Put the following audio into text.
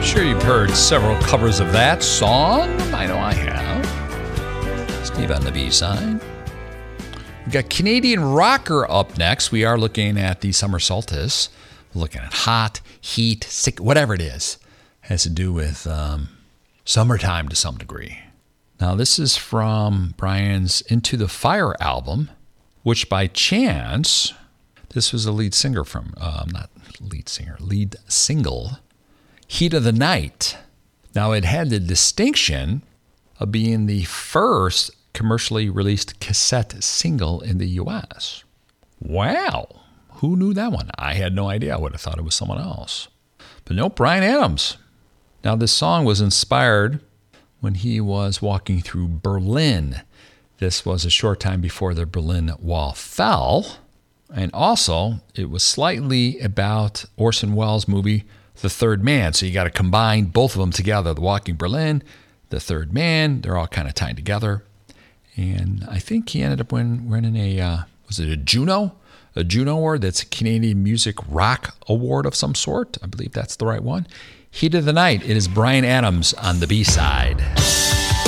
sure you've heard several covers of that song. I know I have. Steve on the B-side. We've got Canadian rocker up next. We are looking at the summer solstice. We're looking at hot, heat, sick, whatever it is. Has to do with summertime to some degree. Now, this is from Brian's Into the Fire album, which by chance, this was the lead single, Heat of the Night. Now, it had the distinction of being the first commercially released cassette single in the U.S. Wow. Who knew that one? I had no idea. I would have thought it was someone else. But nope, Bryan Adams. Now, this song was inspired when he was walking through Berlin. This was a short time before the Berlin Wall fell. And also, it was slightly about Orson Welles' movie, The Third Man. So you got to combine both of them together. The Walking Berlin, The Third Man, they're all kind of tied together. And I think he ended up winning was it a Juno? A Juno Award. That's a Canadian Music Rock Award of some sort. I believe that's the right one. Heat of the Night. It is Bryan Adams on the B-side.